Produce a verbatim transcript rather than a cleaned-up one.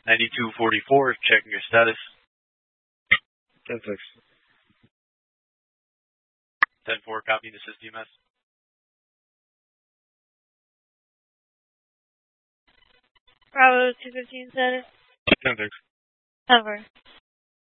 ninety-two forty-four, checking your status. ten six. ten four, copy, this is D M S. Bravo two fifteen status. ten six. Cover.